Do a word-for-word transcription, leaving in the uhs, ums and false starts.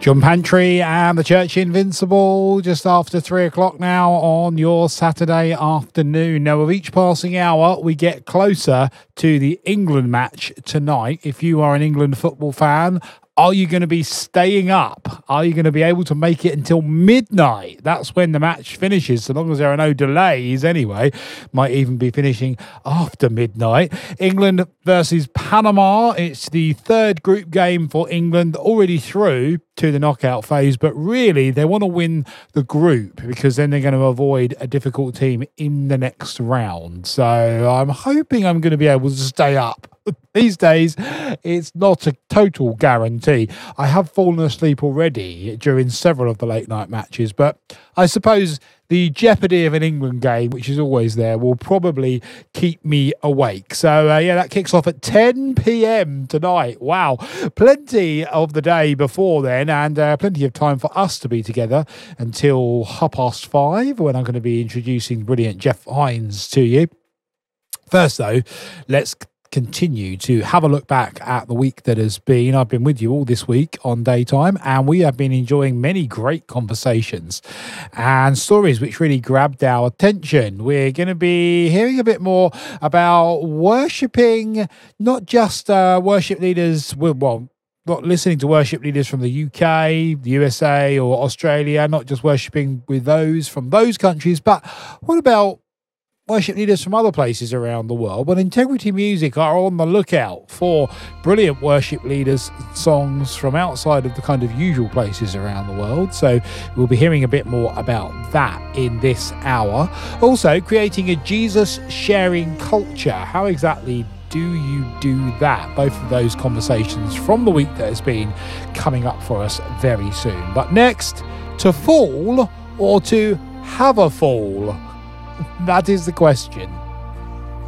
John Pantry and the Church Invincible just after three o'clock now on your Saturday afternoon. Now, with each passing hour, we get closer to the England match tonight. If you are an England football fan, are you going to be staying up? Are you going to be able to make it until midnight? That's when the match finishes, so long as there are no delays anyway. Might even be finishing after midnight. England versus Panama. It's the third group game for England, already through to the knockout phase, but really they want to win the group because then they're going to avoid a difficult team in the next round. So I'm hoping I'm going to be able to stay up. These days, it's not a total guarantee. I have fallen asleep already during several of the late night matches, but I suppose the jeopardy of an England game, which is always there, will probably keep me awake. So, uh, yeah, that kicks off at ten p.m. tonight. Wow. Plenty of the day before then and uh, plenty of time for us to be together until half past five when I'm going to be introducing brilliant Jeff Hines to you. First, though, let's continue to have a look back at the week that has been. I've been with you all this week on Daytime, and we have been enjoying many great conversations and stories which really grabbed our attention. We're going to be hearing a bit more about worshipping, not just uh, worship leaders, well, not listening to worship leaders from the U K, the U S A or Australia, not just worshipping with those from those countries, but what about worship leaders from other places around the world? Well, Integrity Music are on the lookout for brilliant worship leaders songs from outside of the kind of usual places around the world. So we'll be hearing a bit more about that in this hour. Also, creating a Jesus sharing culture. How exactly do you do that? Both of those conversations from the week that has been coming up for us very soon. But next, to fall or to have a fall? That is the question.